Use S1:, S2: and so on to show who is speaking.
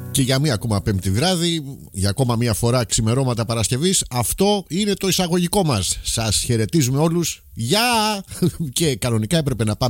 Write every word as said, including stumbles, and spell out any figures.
S1: Και για μία ακόμα Πέμπτη βράδυ, για ακόμα μία φορά ξημερώματα Παρασκευής, αυτό είναι το εισαγωγικό μας. Σας χαιρετίζουμε όλους. Γεια! Και κανονικά έπρεπε να πάμε